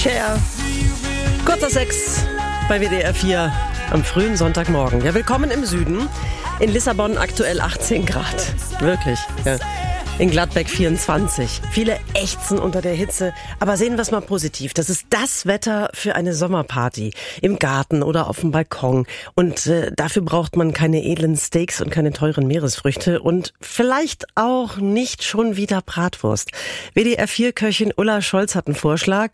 Cher. Kurz nach 6 bei WDR 4 am frühen Sonntagmorgen. Ja, willkommen im Süden. In Lissabon aktuell 18 Grad. Wirklich, ja. In Gladbeck 24. Viele ächzen unter der Hitze. Aber sehen wir es mal positiv. Das ist das Wetter für eine Sommerparty. Im Garten oder auf dem Balkon. Und dafür braucht man keine edlen Steaks und keine teuren Meeresfrüchte. Und vielleicht auch nicht schon wieder Bratwurst. WDR 4-Köchin Ulla Scholz hat einen Vorschlag.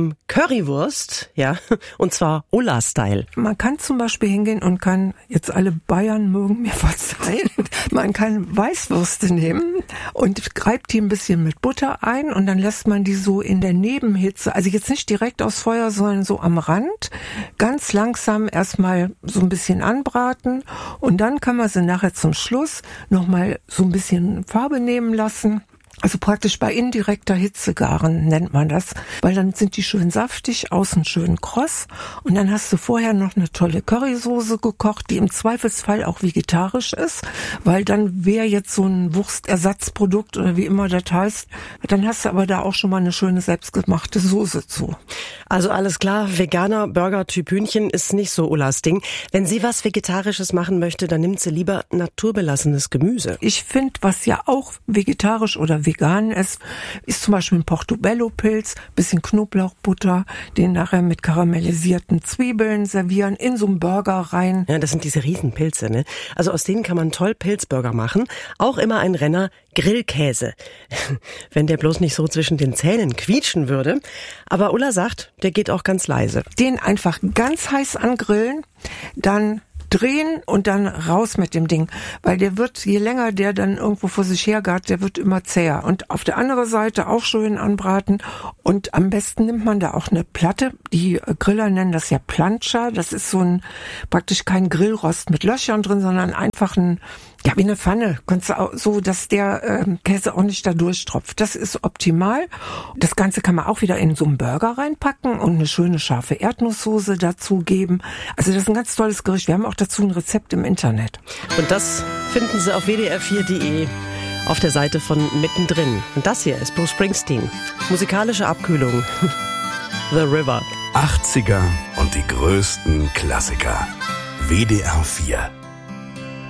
Currywurst, ja. Und zwar Ulla-Style. Man kann zum Beispiel hingehen und kann, jetzt alle Bayern mögen mir verzeihen, man kann Weißwürste nehmen und reibt die ein bisschen mit Butter ein und dann lässt man die so in der Nebenhitze, also jetzt nicht direkt aufs Feuer, sondern so am Rand, ganz langsam erstmal so ein bisschen anbraten und dann kann man sie nachher zum Schluss nochmal so ein bisschen Farbe nehmen lassen. Also praktisch bei indirekter Hitze garen nennt man das, weil dann sind die schön saftig, außen schön kross und dann hast du vorher noch eine tolle Currysoße gekocht, die im Zweifelsfall auch vegetarisch ist, weil dann wäre jetzt so ein Wurstersatzprodukt oder wie immer das heißt, dann hast du aber da auch schon mal eine schöne selbstgemachte Soße zu. Also alles klar, veganer Burger-Typ Hühnchen ist nicht so Ullas Ding. Wenn sie was Vegetarisches machen möchte, dann nimmt sie lieber naturbelassenes Gemüse. Ich finde, was ja auch vegetarisch oder vegan ist zum Beispiel ein Portobello-Pilz, bisschen Knoblauchbutter, den nachher mit karamellisierten Zwiebeln servieren, in so einen Burger rein. Ja, das sind diese Riesenpilze, ne? Also aus denen kann man toll Pilzburger machen. Auch immer ein Renner, Grillkäse. Wenn der bloß nicht so zwischen den Zähnen quietschen würde. Aber Ulla sagt, der geht auch ganz leise. Den einfach ganz heiß angrillen, dann drehen und dann raus mit dem Ding, weil der wird, je länger der dann irgendwo vor sich hergart, der wird immer zäher. Und auf der anderen Seite auch schön anbraten und am besten nimmt man da auch eine Platte, die Griller nennen das ja Plancha, das ist so ein, praktisch kein Grillrost mit Löchern drin, sondern einfach ein, ja, wie eine Pfanne, kannst du auch, so, dass der Käse auch nicht da durchtropft. Das ist optimal. Das Ganze kann man auch wieder in so einen Burger reinpacken und eine schöne scharfe Erdnusssoße dazu geben. Also das ist ein ganz tolles Gericht. Wir haben auch dazu ein Rezept im Internet. Und das finden Sie auf wdr4.de auf der Seite von Mittendrin. Und das hier ist Bruce Springsteen. Musikalische Abkühlung. The River. 80er und die größten Klassiker. WDR 4.